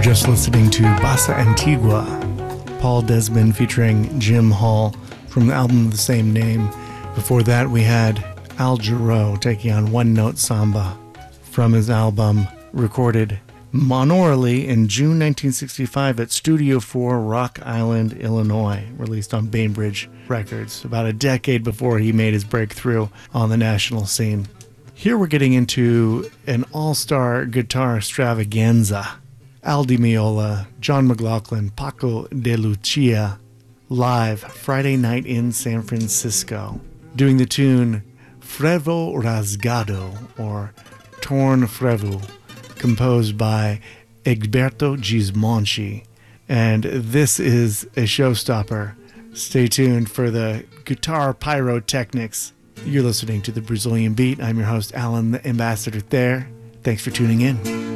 just listening to Bossa Antigua, Paul Desmond featuring Jim Hall from the album of the same name. Before that, we had Al Jarreau taking on One Note Samba from his album recorded monorally in June 1965 at Studio 4, Rock Island, Illinois, released on Bainbridge Records about a decade before he made his breakthrough on the national scene. Here we're getting into an all-star guitar extravaganza. Al Di Meola, John McLaughlin, Paco de Lucia, live Friday night in San Francisco, doing the tune Frevo Rasgado, or Torn Frevo, composed by Egberto Gismonti. And this is a showstopper. Stay tuned for the guitar pyrotechnics. You're listening to The Brazilian Beat. I'm your host, Alan, the Ambassador Thayer. Thanks for tuning in.